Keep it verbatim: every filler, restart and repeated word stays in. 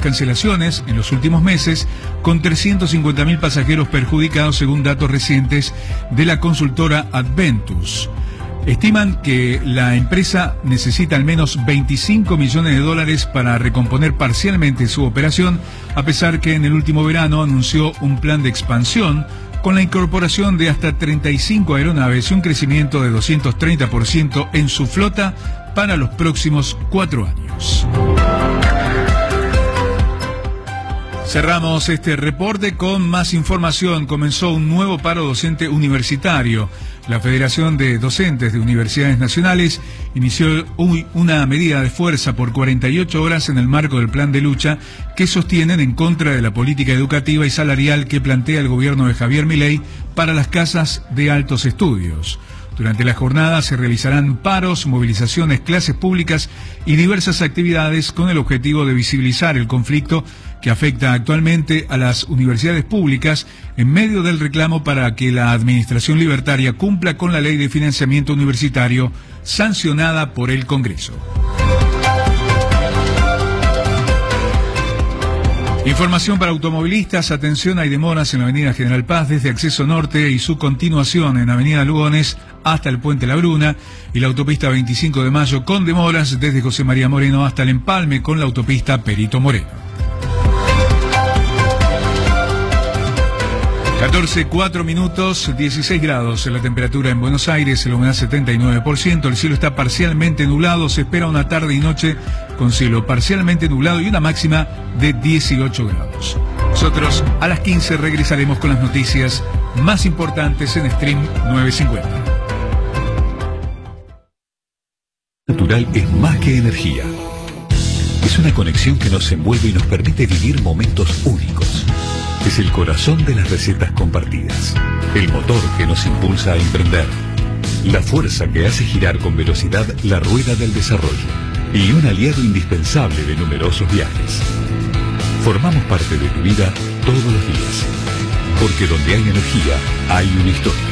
cancelaciones en los últimos meses, con trescientos cincuenta mil pasajeros perjudicados según datos recientes de la consultora Adventus. Estiman que la empresa necesita al menos veinticinco millones de dólares para recomponer parcialmente su operación, a pesar que en el último verano anunció un plan de expansión con la incorporación de hasta treinta y cinco aeronaves y un crecimiento de doscientos treinta por ciento en su flota para los próximos cuatro años. Cerramos este reporte con más información. Comenzó un nuevo paro docente universitario. La Federación de Docentes de Universidades Nacionales inició una medida de fuerza por cuarenta y ocho horas en el marco del plan de lucha que sostienen en contra de la política educativa y salarial que plantea el gobierno de Javier Milei para las casas de altos estudios. Durante la jornada se realizarán paros, movilizaciones, clases públicas y diversas actividades con el objetivo de visibilizar el conflicto que afecta actualmente a las universidades públicas en medio del reclamo para que la administración libertaria cumpla con la ley de financiamiento universitario sancionada por el Congreso. Información para automovilistas. Atención, hay demoras en la avenida General Paz desde Acceso Norte y su continuación en avenida Lugones hasta el Puente La Bruna, y la autopista veinticinco de mayo con demoras desde José María Moreno hasta el empalme con la autopista Perito Moreno. catorce, cuatro minutos, dieciséis grados en la temperatura en Buenos Aires, la humedad setenta y nueve por ciento, el cielo está parcialmente nublado, se espera una tarde y noche con cielo parcialmente nublado y una máxima de dieciocho grados. Nosotros a las quince regresaremos con las noticias más importantes en Stream novecientos cincuenta. Natural es más que energía. Es una conexión que nos envuelve y nos permite vivir momentos únicos. Es el corazón de las recetas compartidas, el motor que nos impulsa a emprender, la fuerza que hace girar con velocidad la rueda del desarrollo y un aliado indispensable de numerosos viajes. Formamos parte de tu vida todos los días, porque donde hay energía hay una historia.